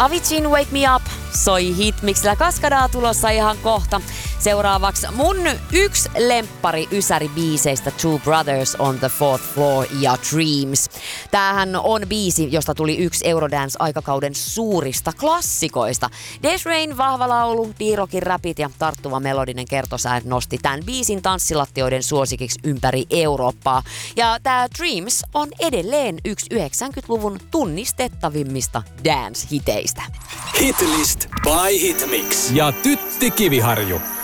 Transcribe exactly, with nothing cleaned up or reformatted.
Avicin Wake Me Up soi Hitmixillä. Kaskadaa tulossa ihan kohta. Seuraavaksi mun yksi lemppari ysäri-biiseistä Two Brothers on the Fourth Floor ja Dreams. Tämähän on biisi, josta tuli yksi Eurodance-aikakauden suurista klassikoista. Desrain vahva laulu, D-Rockin räpit ja tarttuva melodinen kertosää nosti tämän biisin tanssilattioiden suosikiksi ympäri Eurooppaa. Ja tämä Dreams on edelleen yksi yhdeksänkymmentäluvun tunnistettavimmista dance-hiteistä. Hitlist by Hitmix ja Tytti Kiviharju.